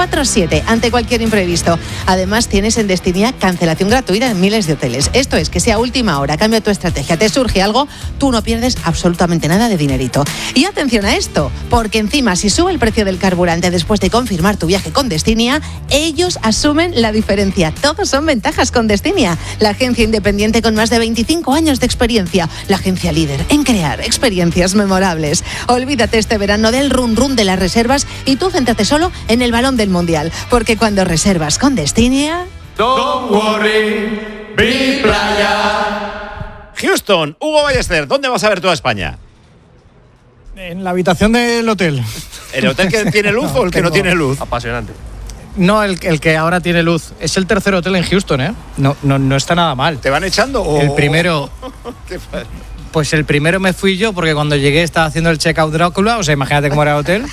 24/7 ante cualquier imprevisto. Además, tienes en Destinia cancelación gratuita en miles de hoteles. Esto es, que sea última hora, cambia tu estrategia, te surge algo, tú no pierdes absolutamente nada de dinerito. Y atención a esto, porque encima si sube el precio del carburante después de confirmar tu viaje con Destinia, ellos asumen la diferencia. Todos son ventajas con Destinia, la agencia independiente con más de 25 años de experiencia, la agencia líder en crear experiencias memorables. Olvídate este verano del run run de las reservas y tú céntrate solo en el balón del Mundial, porque cuando reservas con Destinia... Don't worry, be playa. Houston, Hugo Ballester, ¿dónde vas a ver toda España? En la habitación del hotel. ¿El hotel que tiene luz o el que no tiene luz? Apasionante. No, el que ahora tiene luz. Es el tercer hotel en Houston, ¿eh? No está nada mal. ¿Te van echando o...? El primero... Pues el primero me fui yo, porque cuando llegué estaba haciendo el check-out Drácula, o sea, imagínate cómo era el hotel.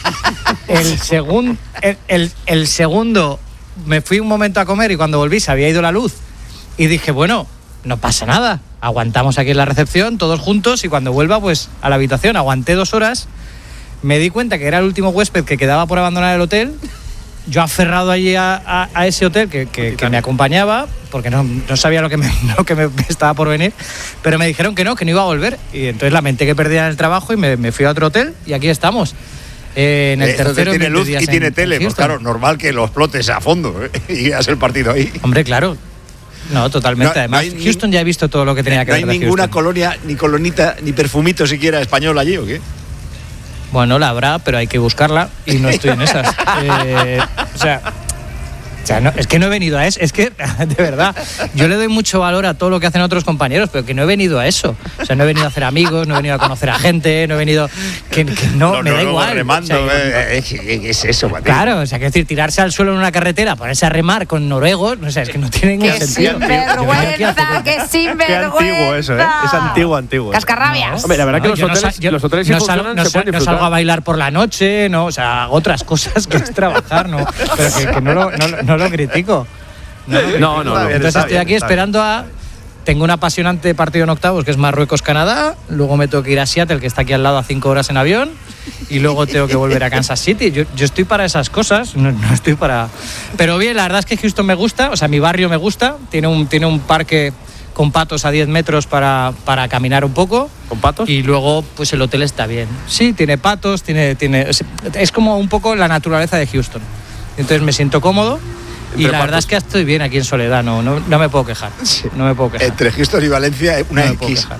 El segundo, me fui un momento a comer y cuando volví se había ido la luz. Y dije, bueno, no pasa nada, aguantamos aquí en la recepción, todos juntos, y cuando vuelva, pues a la habitación. Aguanté 2 horas, me di cuenta que era el último huésped que quedaba por abandonar el hotel. Yo aferrado allí a ese hotel que me acompañaba, porque no sabía lo que me estaba por venir, pero me dijeron que no iba a volver. Y entonces lamenté que perdía el trabajo y me fui a otro hotel y aquí estamos. En el tercero tiene luz y tiene tele, pues claro, normal que lo explotes a fondo y veas el partido ahí. Hombre, claro. No, totalmente. Además, Houston ya he visto todo lo que tenía que ver. ¿No hay ninguna colonia, ni colonita, ni perfumito siquiera español allí o qué? Bueno, la habrá, pero hay que buscarla y no estoy en esas. O sea, no, es que no he venido a eso. Es que, de verdad, yo le doy mucho valor a todo lo que hacen otros compañeros, pero que no he venido a eso. O sea, no he venido a hacer amigos, no he venido a conocer a gente, no he venido... Que no, me da igual. Remando, o sea, ¿qué es eso, Matías? Claro, o sea, que decir, tirarse al suelo en una carretera, ponerse a remar con noruegos, no sé, es que no tiene ningún sentido. ¡Sinvergüenza! ¡Qué sinvergüenza! Qué antiguo eso, ¿eh? Es antiguo. Cascarrabias. Hombre, la verdad que los hoteles sí funcionan, se pueden disfrutar. No salgo a bailar por la noche, no, o sea, hago otras cosas que es trabajar, ¿no? Pero que no lo critico. No. Entonces estoy aquí esperando a... Tengo un apasionante partido en octavos que es Marruecos-Canadá, luego me tengo que ir a Seattle, que está aquí al lado, a 5 horas en avión, y luego tengo que volver a Kansas City. Yo estoy para esas cosas, no estoy para... Pero bien, la verdad es que Houston me gusta, o sea, mi barrio me gusta, tiene un parque con patos a 10 metros para caminar un poco. ¿Con patos? Y luego, pues el hotel está bien. Sí, tiene patos, es como un poco la naturaleza de Houston. Entonces me siento cómodo. Y la verdad es que estoy bien aquí en Soledad, no me puedo quejar. Sí. No me puedo quejar. Entre Houston y Valencia, una X.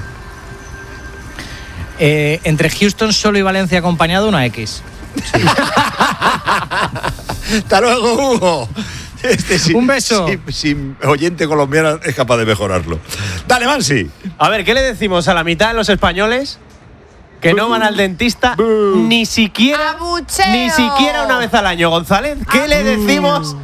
Entre Houston solo y Valencia acompañado, una X. Sí. Hasta luego, Hugo. Un beso. Sin oyente colombiano es capaz de mejorarlo. Dale, Mansi. A ver, ¿qué le decimos a la mitad de los españoles que no van al dentista ni siquiera una vez al año, González? ¿Qué le decimos?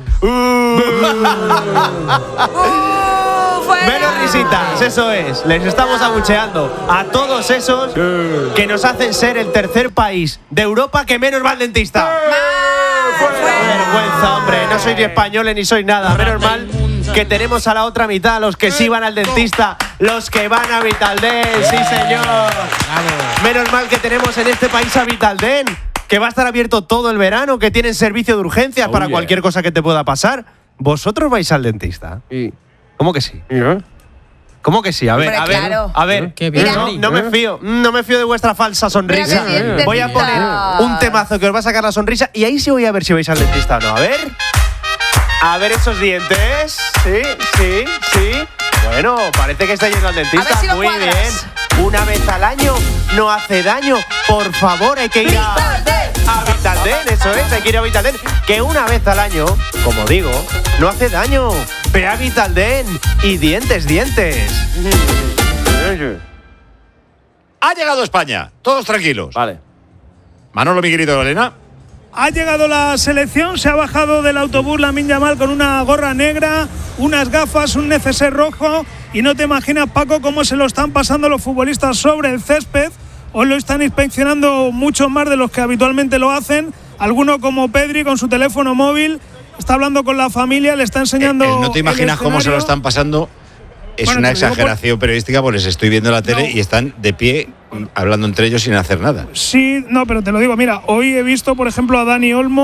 Menos risitas, eso es. Les estamos abucheando a todos esos que nos hacen ser el tercer país de Europa que menos va al dentista. Vergüenza, hombre. No sois ni españoles ni sois nada. Menos mal que tenemos a la otra mitad, los que sí van al dentista, los que van a Vitaldent. Sí, señor. Menos mal que tenemos en este país a Vitaldent, que va a estar abierto todo el verano, que tienen servicio de urgencias para cualquier cosa que te pueda pasar. ¿Vosotros vais al dentista? Sí. ¿Cómo que sí? ¿Cómo que sí? A ver, Qué bien. No me fío de vuestra falsa sonrisa. Voy a poner un temazo que os va a sacar la sonrisa y ahí sí voy a ver si vais al dentista o no. A ver esos dientes. Sí. Bueno, parece que está yendo al dentista. Si muy cuadras. bien. Una vez al año no hace daño. Por favor, hay que ir a Vitaldent. Eso es, hay que ir a Vitaldent. Que una vez al año, como digo, no hace daño. Ve a Vitaldent y dientes. Ha llegado España. Todos tranquilos. Vale. Manolo, mi querido Elena. Ha llegado la selección, se ha bajado del autobús Lamine Yamal con una gorra negra, unas gafas, un neceser rojo, y no te imaginas, Paco, cómo se lo están pasando los futbolistas sobre el césped. Hoy lo están inspeccionando mucho más de los que habitualmente lo hacen. Alguno como Pedri con su teléfono móvil está hablando con la familia, le está enseñando. No te imaginas cómo se lo están pasando. Es una exageración periodística, porque les estoy viendo en la tele y están de pie hablando entre ellos sin hacer nada. Sí, no, pero te lo digo, mira, hoy he visto, por ejemplo, a Dani Olmo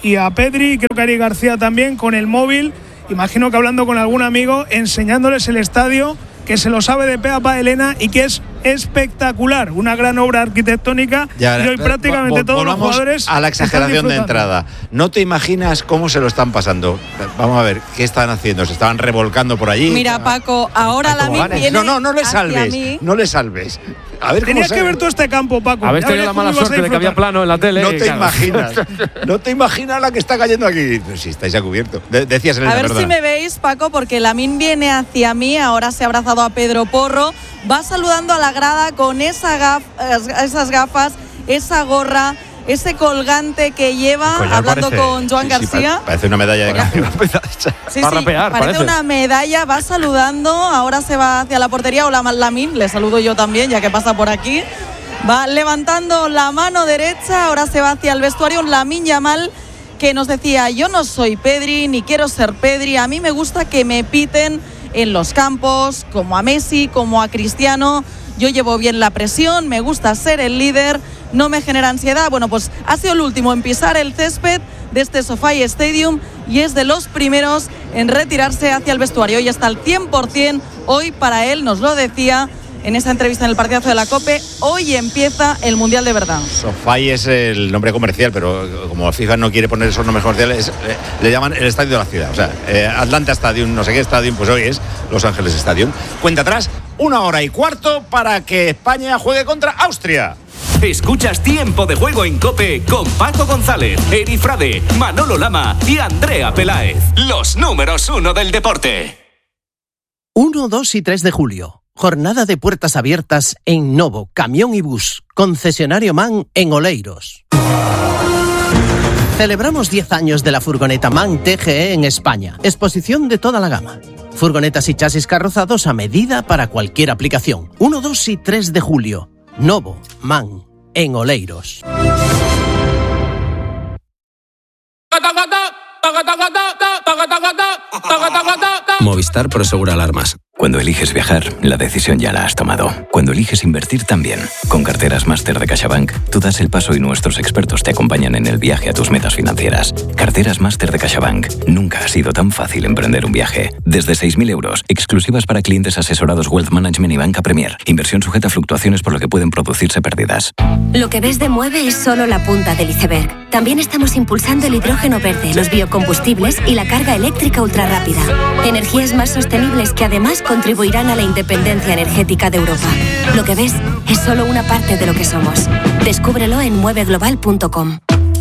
y a Pedri, creo que a Eric García también, con el móvil, imagino que hablando con algún amigo, enseñándoles el estadio, que se lo sabe de pe a pa Elena y que es espectacular, una gran obra arquitectónica. Ya, y hoy prácticamente todos los jugadores a la exageración de entrada. No te imaginas cómo se lo están pasando. Vamos a ver, ¿qué están haciendo? ¿Se estaban revolcando por allí? Mira, Paco, ahora Lamine viene. No le salves, no le salves. A ver, tenías que ver todo este campo, Paco. Habéis tenido la mala suerte de que había plano en la tele. No te imaginas. No te imaginas la que está cayendo aquí. Si estáis a cubierto. Decías, Elena, a ver perdona. si me veis, Paco, porque Lamine viene hacia mí, ahora se ha abrazado a Pedro Porro, va saludando a la grada con esas gafas, esa gorra, ese colgante que lleva, hablando parece, con Joan García. Parece una medalla de cambio. Sí, parece una medalla, va saludando, ahora se va hacia la portería. Hola, Lamine, le saludo yo también, ya que pasa por aquí. Va levantando la mano derecha, ahora se va hacia el vestuario. Un Lamine Yamal que nos decía: yo no soy Pedri, ni quiero ser Pedri, a mí me gusta que me piten en los campos, como a Messi, como a Cristiano. Yo llevo bien la presión, me gusta ser el líder, no me genera ansiedad. Bueno, pues ha sido el último en pisar el césped de este SoFi Stadium y es de los primeros en retirarse hacia el vestuario. Hoy está al 100%, hoy para él, nos lo decía en esa entrevista en el partidazo de la COPE, hoy empieza el Mundial de verdad. SoFi es el nombre comercial, pero como FIFA no quiere poner esos nombres comerciales, le llaman el estadio de la ciudad. O sea, Atlanta Stadium, no sé qué Stadium, pues hoy es Los Ángeles Stadium. Cuenta atrás, 1 hora y cuarto para que España juegue contra Austria. Escuchas Tiempo de Juego en COPE con Paco González, Eri Frade, Manolo Lama y Andrea Peláez. Los números 1 del deporte. 1, 2 y 3 de julio. Jornada de puertas abiertas en Novo, Camión y Bus, concesionario MAN en Oleiros. Celebramos 10 años de la furgoneta MAN TGE en España. Exposición de toda la gama. Furgonetas y chasis carrozados a medida para cualquier aplicación. 1, 2 y 3 de julio. Novo, MAN, en Oleiros. Movistar Prosegura Alarmas. Cuando eliges viajar, la decisión ya la has tomado. Cuando eliges invertir también. Con carteras Máster de CaixaBank, tú das el paso y nuestros expertos te acompañan en el viaje a tus metas financieras. Carteras Máster de CaixaBank. Nunca ha sido tan fácil emprender un viaje. Desde 6.000 euros, exclusivas para clientes asesorados Wealth Management y Banca Premier. Inversión sujeta a fluctuaciones por lo que pueden producirse pérdidas. Lo que ves de Mueve es solo la punta del iceberg. También estamos impulsando el hidrógeno verde, los biocombustibles y la carga eléctrica ultrarrápida. Energías más sostenibles que además contribuirán a la independencia energética de Europa. Lo que ves es solo una parte de lo que somos. Descúbrelo en mueveglobal.com.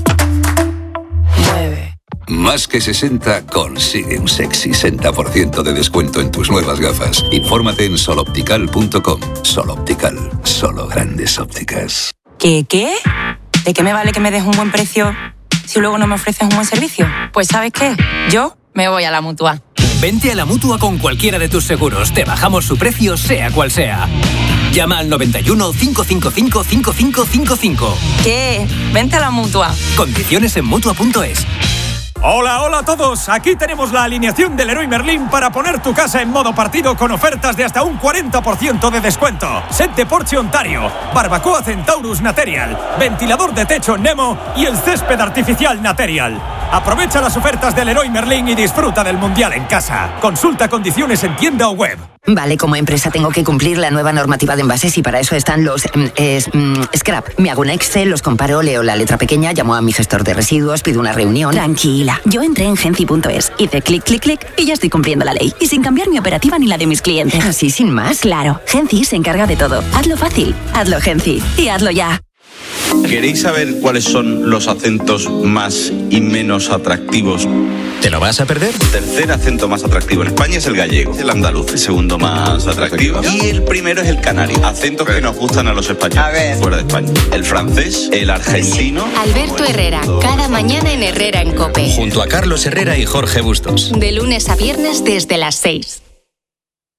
Más que 60 consigue un sexy 60% de descuento en tus nuevas gafas. Infórmate en soloptical.com. Soloptical, solo grandes ópticas. ¿Qué? ¿De qué me vale que me des un buen precio si luego no me ofreces un buen servicio? Pues ¿sabes qué? Yo me voy a la Mutua. Vente a la Mutua con cualquiera de tus seguros. Te bajamos su precio, sea cual sea. Llama al 91 555 5555. ¿Qué? Vente a la Mutua. Condiciones en Mutua.es. Hola, hola a todos. Aquí tenemos la alineación del Leroy Merlin para poner tu casa en modo partido con ofertas de hasta un 40% de descuento. Set de Porsche Ontario, barbacoa Centaurus Material, ventilador de techo Nemo y el césped artificial Material. Aprovecha las ofertas del Leroy Merlin y disfruta del Mundial en casa. Consulta condiciones en tienda o web. Vale, como empresa tengo que cumplir la nueva normativa de envases y para eso están los scrap. Me hago un Excel, los comparo, leo la letra pequeña, llamo a mi gestor de residuos, pido una reunión. Tranquila, yo entré en Genci.es, hice clic, clic, clic y ya estoy cumpliendo la ley. Y sin cambiar mi operativa ni la de mis clientes. ¿Así sin más? Claro, Genci se encarga de todo. Hazlo fácil, hazlo Genci y hazlo ya. ¿Queréis saber cuáles son los acentos más y menos atractivos? ¿Te lo vas a perder? El tercer acento más atractivo en España es el gallego, el andaluz, el segundo más atractivo. Y el primero es el canario. Acentos que nos gustan a los españoles fuera de España. El francés, el argentino. Alberto Herrera, cada mañana en Herrera en COPE. Junto a Carlos Herrera y Jorge Bustos. De lunes a viernes desde las 6.